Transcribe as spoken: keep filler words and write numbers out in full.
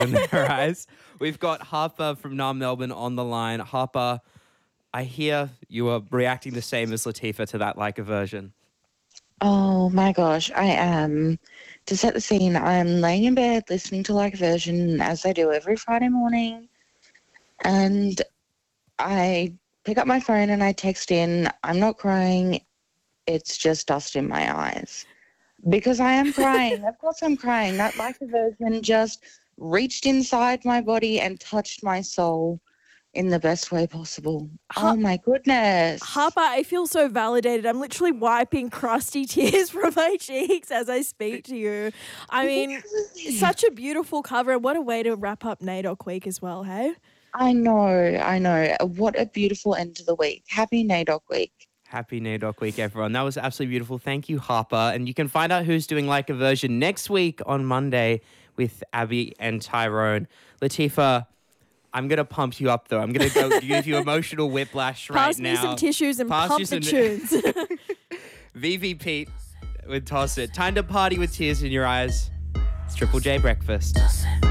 in their eyes. We've got Harper from Nam Melbourne on the line. Harper, I hear you are reacting the same as Latifa to that like aversion. Oh my gosh, I am. To set the scene, I'm laying in bed listening to Like a Virgin as I do every Friday morning. And I pick up my phone and I text in, I'm not crying, it's just dust in my eyes. Because I am crying. Of course I'm crying. That Like a Virgin just reached inside my body and touched my soul in the best way possible. Ha- oh my goodness. Harper, I feel so validated. I'm literally wiping crusty tears from my cheeks as I speak to you. I mean, such a beautiful cover. What a way to wrap up NAIDOC week as well, hey? I know, I know. What a beautiful end to the week. Happy NAIDOC week. Happy NAIDOC week, everyone. That was absolutely beautiful. Thank you, Harper. And you can find out who's doing Like a Version next week on Monday with Abby and Tyrone. Latifa, I'm going to pump you up, though. I'm going to go give you emotional whiplash right Pass now. me some tissues and Pass pump you the some- tunes. V V Pete with Toss It. Time to party with tears in your eyes. It's Triple J Breakfast.